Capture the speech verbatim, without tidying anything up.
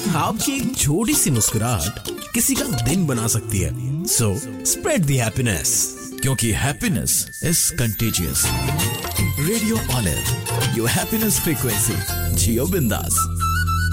आपकी एक छोटी सी मुस्कुराहट किसी का दिन बना सकती है। सो स्प्रेड द हैप्पीनेस, क्योंकि happiness is contagious. Radio olive, your happiness frequency. जियो बिंदास।